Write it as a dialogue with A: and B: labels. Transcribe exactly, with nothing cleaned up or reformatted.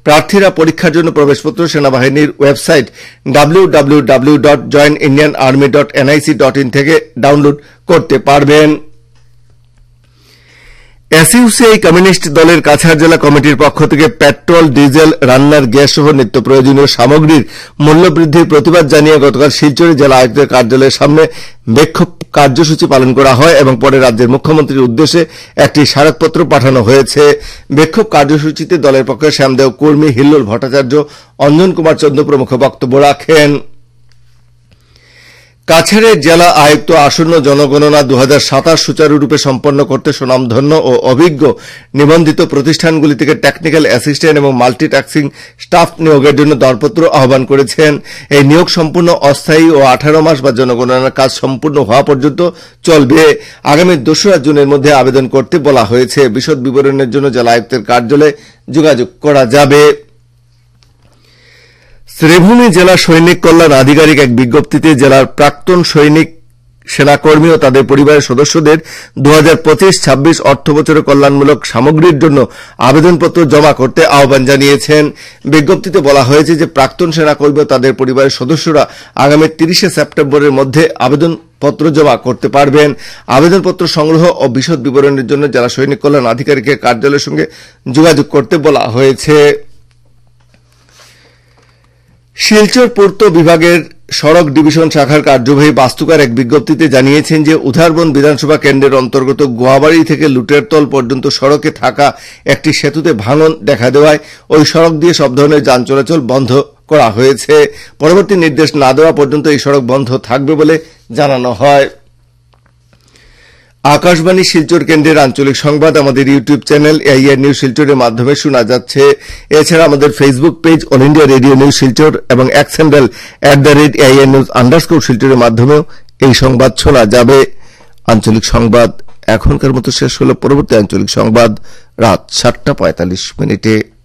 A: প্রার্থীরা পরীক্ষার জন্য প্রবেশপত্র সেনাবাহিনীর website W W W dot join Indian army dot N I C dot in থেকে ডাউনলোড করতে পারবেন। এসইউসিআই কমিউনিস্ট দলের কাছাড় জেলা কমিটির পক্ষ থেকে পেট্রোল, ডিজেল, রান্নার গ্যাস সহ নিত্য প্রয়োজনীয় সামগ্রীর মূল্যবৃদ্ধির প্রতিবাদ জানিয়ে গতকাল শিলচরে জেলা আয়ুক্তের কার্যালয়ের সামনে বিক্ষোভ কার্যসূচি পালন করা হয় এবং পরে রাজ্যের মুখ্যমন্ত্রীর উদ্দেশ্যে একটি স্মারকপত্র পাঠানো হয়েছে। বিক্ষোভ কার্যসূচিতে দলের পক্ষে শ্যামদেও কর্মী, হিল্লোল ভট্টাচার্য, অঞ্জন কুমার চন্দ্র প্রমুখ বক্তব্য রাখেন। কাছাড়ের জেলা আয়ুক্ত আসন্ন জনগণনা দু হাজার সাতাশ সুচারুরূপে সম্পন্ন করতে স্বনামধন্য ও অভিজ্ঞ নিবন্ধিত প্রতিষ্ঠানগুলি থেকে টেকনিক্যাল অ্যাসিস্ট্যান্ট এবং মাল্টিটাস্কিং স্টাফ নিয়োগের জন্য দরপত্র আহ্বান করেছেন। এই নিয়োগ সম্পূর্ণ অস্থায়ী ও আঠারো মাস বা জনগণনার কাজ সম্পূর্ণ হওয়া পর্যন্ত চলবে। আগামী দোসরা জুনের মধ্যে আবেদন করতে বলা হয়েছে। বিশদ বিবরণের জন্য জেলা আয়ুক্তের কার্যালয়ে যোগাযোগ করা যাবে। শ্রীভূমি জেলা সৈনিক কল্যাণ আধিকারিক এক বিজ্ঞপ্তিতে জেলার প্রাক্তন সৈনিক, সেনাকর্মী ও তাদের পরিবারের সদস্যদের দু হাজার পঁচিশ ছাব্বিশ অর্থ বছরে কল্যাণমূলক সামগ্রীর জন্য আবেদনপত্র জমা করতে আহ্বান জানিয়েছেন। বিজ্ঞপ্তিতে বলা হয়েছে যে প্রাক্তন সেনাকর্মী ও তাদের পরিবারের সদস্যরা আগামী তিরিশে সেপ্টেম্বরের মধ্যে আবেদনপত্র জমা করতে পারবেন। আবেদনপত্র সংগ্রহ ও বিশদ বিবরণের জন্য জেলা সৈনিক কল্যাণ আধিকারিকের কার্যালয়ের সঙ্গে যোগাযোগ করতে বলা হয়েছে। শিলচর পূর্ত বিভাগের সড়ক ডিভিশন শাখার কার্যবাহী বাস্তুকার এক বিজ্ঞপ্তিতে জানিয়েছেন যে উধারবন বিধানসভা কেন্দ্রের অন্তর্গত গোয়াবাড়ি থেকে লুটেরতল পর্যন্ত সড়কে থাকা একটি সেতুতে ভাঙন দেখা দেওয়ায় ওই সড়ক দিয়ে সব ধরনের যান চলাচল বন্ধ করা হয়েছে। পরবর্তী নির্দেশ না দেওয়া পর্যন্ত এই সড়ক বন্ধ থাকবে বলে জানানো হয়। আকাশবাণী শিলচর কেন্দ্রের আঞ্চলিক সংবাদ আমাদের ইউটিউব চ্যানেল এআইআর নিউজ শিলচরের মাধ্যমে শোনা যাচ্ছে। এছাড়া আমাদের Facebook page all India radio news Silchar এবং x handle at the rate AIR news underscore শিলচরের মাধ্যমেও এই সংবাদ শোনা যাবে। আঞ্চলিক সংবাদ এখনকার মতো শেষ হল। পরবর্তী আঞ্চলিক সংবাদ রাত সাতটা পঁয়তাল্লিশ মিনিটে।